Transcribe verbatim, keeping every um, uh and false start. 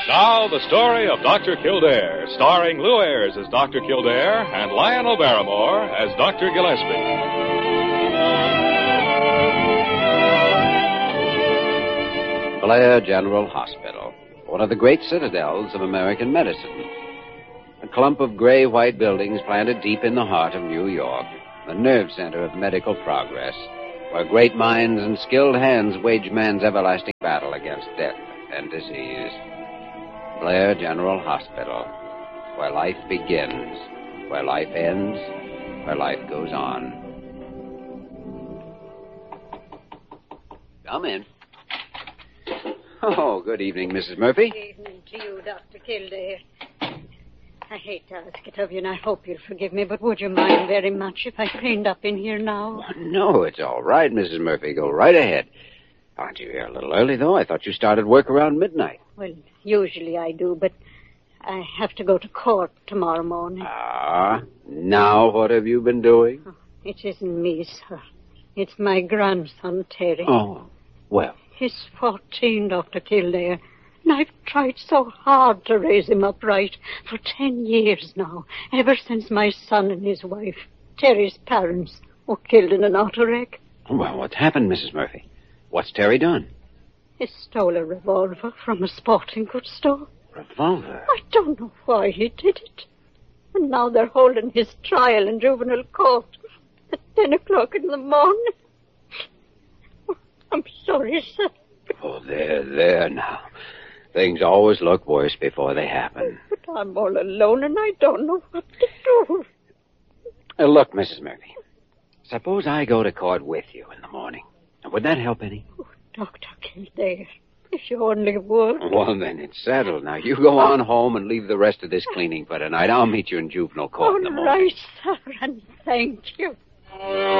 Now, the story of Doctor Kildare, starring Lou Ayres as Doctor Kildare and Lionel Barrymore as Doctor Gillespie. Blair General Hospital, one of the great citadels of American medicine. A clump of gray-white buildings planted deep in the heart of New York, the nerve center of medical progress, where great minds and skilled hands wage man's everlasting battle against death and disease. Blair General Hospital, where life begins, where life ends, where life goes on. Come in. Oh, good evening, Missus Murphy. Good evening to you, Doctor Kildare. I hate to ask it of you, and I hope you'll forgive me, but would you mind very much if I cleaned up in here now? Oh, no, it's all right, Missus Murphy. Go right ahead. Aren't you here a little early, though? I thought you started work around midnight. Well, usually I do, but I have to go to court tomorrow morning. Ah, now what have you been doing? Oh, it isn't me, sir. It's my grandson, Terry. Oh, well. He's fourteen, Doctor Kildare, and I've tried so hard to raise him upright for ten years now, ever since my son and his wife, Terry's parents, were killed in an auto wreck. Well, what's happened, Missus Murphy? What's Terry done? He stole a revolver from a sporting goods store. Revolver? I don't know why he did it. And now they're holding his trial in juvenile court at ten o'clock in the morning. I'm sorry, sir. Oh, there, there now. Things always look worse before they happen. But I'm all alone and I don't know what to do. Uh, look, Missus Murphy, suppose I go to court with you in the morning. Would that help any? Oh, Doctor Kildare, if you only would. Well, then it's settled. Now, you go on home and leave the rest of this cleaning for tonight. I'll meet you in juvenile court all in the morning. All right, sir, and thank you.